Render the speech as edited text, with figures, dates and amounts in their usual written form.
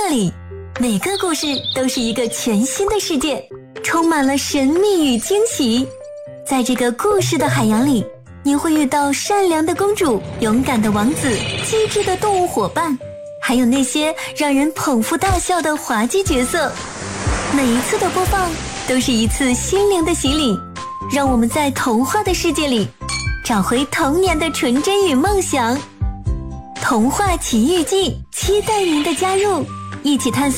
那里，每个故事都是一个全新的世界，充满了神秘与惊喜。在这个故事的海洋里，你会遇到善良的公主、勇敢的王子、机智的动物伙伴，还有那些让人捧腹大笑的滑稽角色。每一次的播放都是一次心灵的洗礼，让我们在童话的世界里找回童年的纯真与梦想。童话奇遇记，期待您的加入，一起探索